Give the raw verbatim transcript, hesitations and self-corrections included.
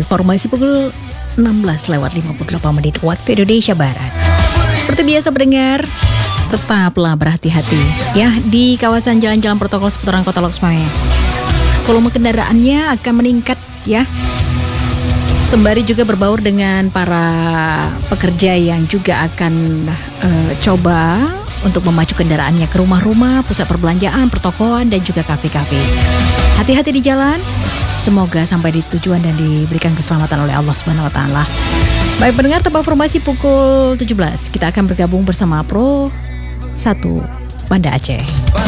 informasi pukul enam belas lewat lima puluh delapan menit waktu Indonesia Barat. Seperti biasa pendengar, tetaplah berhati-hati ya di kawasan jalan-jalan protokol seputaran Kota Loksmawe. Volume kendaraannya akan meningkat ya. Sembari juga berbaur dengan para pekerja yang juga akan uh, coba untuk memacu kendaraannya ke rumah-rumah, pusat perbelanjaan, pertokoan, dan juga kafe-kafe. Hati-hati di jalan, semoga sampai di tujuan dan diberikan keselamatan oleh Allah Subhanahu wa taala. Baik pendengar, tempat informasi pukul tujuh belas. Kita akan bergabung bersama Pro satu Banda Aceh.